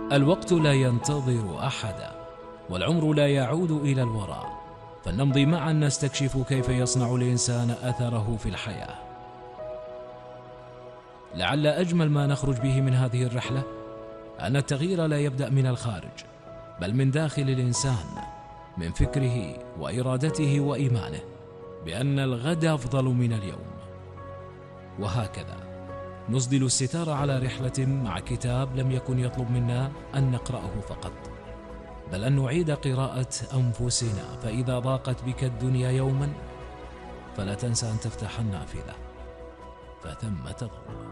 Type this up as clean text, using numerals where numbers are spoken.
الوقت لا ينتظر أحدا، والعمر لا يعود إلى الوراء، فلنمضي معا نستكشف كيف يصنع الإنسان أثره في الحياة. لعل أجمل ما نخرج به من هذه الرحلة أن التغيير لا يبدأ من الخارج، بل من داخل الإنسان، من فكره وإرادته وإيمانه بأن الغد أفضل من اليوم. وهكذا نسدل الستار على رحلة مع كتاب لم يكن يطلب منا أن نقرأه فقط، بل أن نعيد قراءة أنفسنا. فإذا ضاقت بك الدنيا يوما فلا تنسى أن تفتح النافذة، فثم تظل.